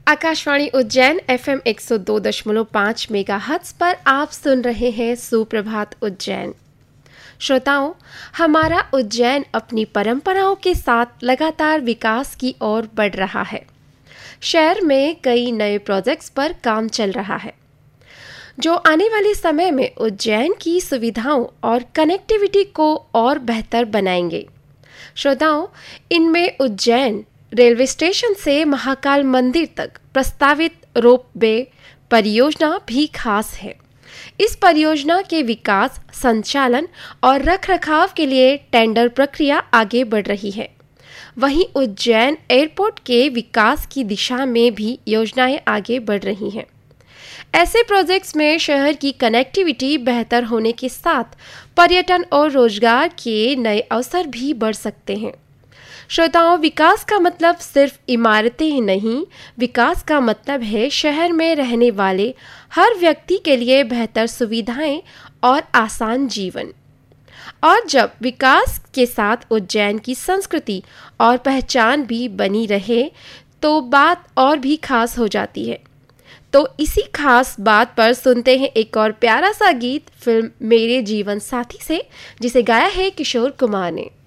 Akashvani Ujjain FM 102.5 megahertz पर आप सुन रहे हैं सुप्रभात उज्जैन। श्रोताओं, हमारा उज्जैन अपनी परंपराओं के साथ लगातार विकास की ओर बढ़ रहा है। शहर में कई नए प्रोजेक्ट्स पर काम चल रहा है जो आने वाले समय में उज्जैन की सुविधाओं और कनेक्टिविटी को और बेहतर बनाएंगे। श्रोताओं, इनमें उज्जैन रेलवे स्टेशन से महाकाल मंदिर तक प्रस्तावित रोपवे परियोजना भी खास है। इस परियोजना के विकास, संचालन और रखरखाव के लिए टेंडर प्रक्रिया आगे बढ़ रही है। वहीं उज्जैन एयरपोर्ट के विकास की दिशा में भी योजनाएं आगे बढ़ रही हैं। ऐसे प्रोजेक्ट्स में शहर की कनेक्टिविटी बेहतर होने के साथ पर्यटन और रोजगार के नए अवसर भी बढ़ सकते हैं। श्रोताओं, विकास का मतलब सिर्फ इमारतें ही नहीं, विकास का मतलब है शहर में रहने वाले हर व्यक्ति के लिए बेहतर सुविधाएं और आसान जीवन। और जब विकास के साथ उज्जैन की संस्कृति और पहचान भी बनी रहे तो बात और भी खास हो जाती है। तो इसी खास बात पर सुनते हैं एक और प्यारा सा गीत फिल्म मेरे जीवन साथी से, जिसे गाया है किशोर कुमार ने।